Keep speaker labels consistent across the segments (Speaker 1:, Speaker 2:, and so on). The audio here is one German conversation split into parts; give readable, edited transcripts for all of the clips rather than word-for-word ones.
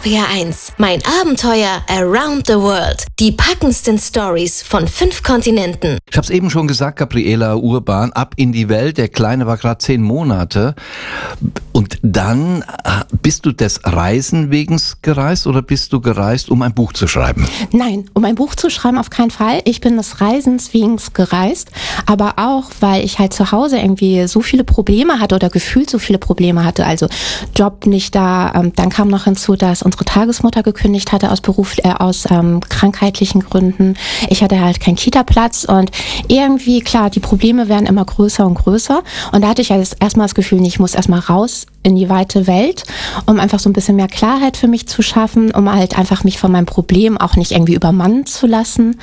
Speaker 1: RPR1, mein Abenteuer around the world. Die packendsten Stories von 5 Kontinenten.
Speaker 2: Ich habe es eben schon gesagt, Gabriela Urban, ab in die Welt. Der Kleine war gerade 10 Monate. Und dann bist du des Reisen wegen gereist oder bist du gereist, um ein Buch zu schreiben?
Speaker 3: Nein, um ein Buch zu schreiben auf keinen Fall. Ich bin des Reisens wegen gereist, aber auch, weil ich halt zu Hause irgendwie so viele Probleme hatte oder gefühlt so viele Probleme hatte. Also Job nicht da. Dann kam noch hinzu, dass unsere Tagesmutter gekündigt hatte aus krankheitlichen Gründen. Ich hatte halt keinen Kita-Platz und irgendwie, klar, die Probleme werden immer größer und größer. Und da hatte ich halt erstmal das Gefühl, ich muss erstmal raus in die weite Welt, um einfach so ein bisschen mehr Klarheit für mich zu schaffen, um halt einfach mich von meinem Problem auch nicht irgendwie übermannen zu lassen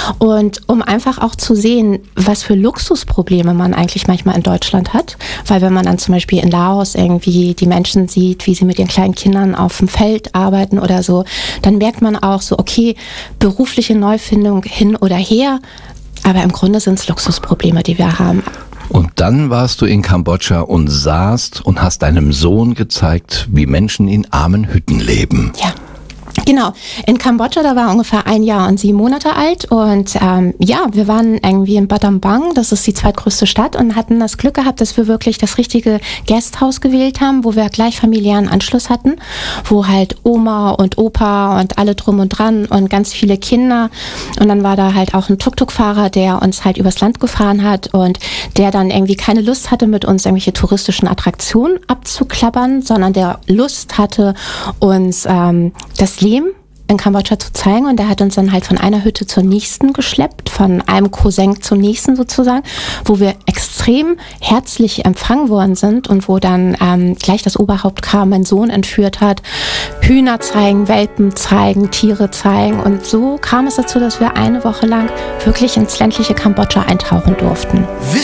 Speaker 3: und um einfach auch zu sehen, was für Luxusprobleme man eigentlich manchmal in Deutschland hat. Weil wenn man dann zum Beispiel in Laos irgendwie die Menschen sieht, wie sie mit ihren kleinen Kindern auf dem Feld arbeiten oder so, dann merkt man auch so, okay, berufliche Neufindung hin oder her, aber im Grunde sind es Luxusprobleme, die wir haben.
Speaker 2: Und dann warst du in Kambodscha und saßt und hast deinem Sohn gezeigt, wie Menschen in armen Hütten leben.
Speaker 3: Ja. Genau, in Kambodscha, da war er ungefähr 1 Jahr und 7 Monate alt und wir waren irgendwie in Battambang, das ist die zweitgrößte Stadt und hatten das Glück gehabt, dass wir wirklich das richtige Gasthaus gewählt haben, wo wir gleich familiären Anschluss hatten, wo halt Oma und Opa und alle drum und dran und ganz viele Kinder und dann war da halt auch ein Tuk-Tuk-Fahrer, der uns halt übers Land gefahren hat und der dann irgendwie keine Lust hatte, mit uns irgendwelche touristischen Attraktionen abzuklappern, sondern der Lust hatte, uns das Leben in Kambodscha zu zeigen und der hat uns dann halt von einer Hütte zur nächsten geschleppt, von einem Cousin zum nächsten sozusagen, wo wir extrem herzlich empfangen worden sind und wo dann gleich das Oberhaupt kam, mein Sohn entführt hat, Hühner zeigen, Welpen zeigen, Tiere zeigen und so kam es dazu, dass wir eine Woche lang wirklich ins ländliche Kambodscha eintauchen durften.